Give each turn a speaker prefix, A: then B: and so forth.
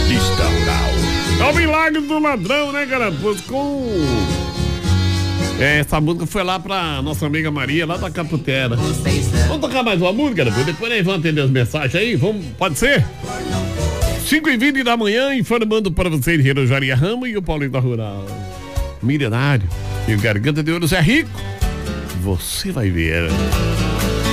A: Vista Rural. É o milagre do ladrão, né, Carapuça? Essa música foi lá pra nossa amiga Maria, lá da Caputera. Vamos tocar mais uma música, Carapuça? Depois nós vamos atender as mensagens aí, pode ser? 5h20 da manhã, informando para você de Rojaria Rama e o Paulinho da Rural. Milionário e o Garganta de Ouro Zé Rico. Você vai ver.